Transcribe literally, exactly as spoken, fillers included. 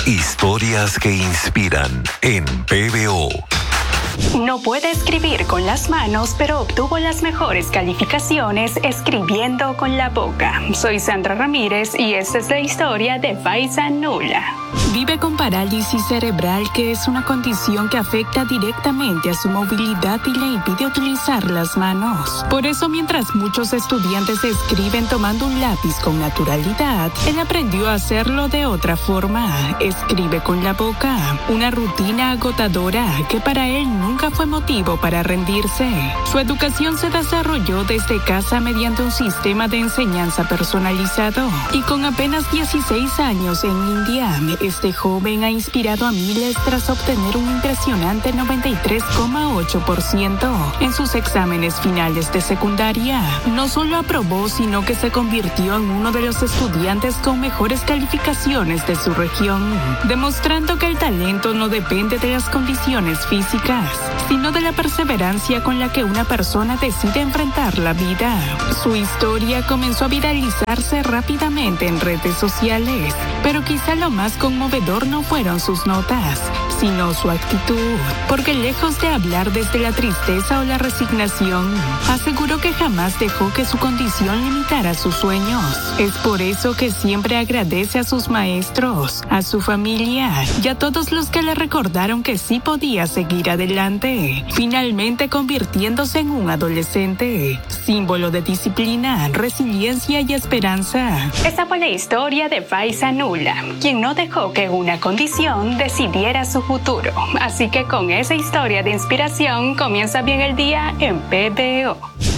Historias que inspiran en P B O. No puede escribir con las manos, pero obtuvo las mejores calificaciones escribiendo con la boca. Soy Sandra Ramírez y esta es la historia de Faiza Nula. Vive con parálisis cerebral, que es una condición que afecta directamente a su movilidad y le impide utilizar las manos. Por eso, mientras muchos estudiantes escriben tomando un lápiz con naturalidad, él aprendió a hacerlo de otra forma. Escribe con la boca, una rutina agotadora que para él nunca fue motivo para rendirse. Su educación se desarrolló desde casa mediante un sistema de enseñanza personalizado, y con apenas dieciséis años en India, este joven ha inspirado a miles tras obtener un impresionante noventa y tres coma ocho por ciento en sus exámenes finales de secundaria. No solo aprobó, sino que se convirtió en uno de los estudiantes con mejores calificaciones de su región, demostrando que el talento no depende de las condiciones físicas, sino de la perseverancia con la que una persona decide enfrentar la vida. Su historia comenzó a viralizarse rápidamente en redes sociales, pero quizá lo más conmovedor no fueron sus notas, sino su actitud, porque lejos de hablar desde la tristeza o la resignación, aseguró que jamás dejó que su condición limitara sus sueños. Es por eso que siempre agradece a sus maestros, a su familia y a todos los que le recordaron que sí podía seguir adelante, finalmente convirtiéndose en un adolescente, símbolo de disciplina, resiliencia y esperanza. Esta fue la historia de Faiza Nula, quien no dejó que una condición decidiera su futuro. Así que con esa historia de inspiración comienza bien el día en P B O.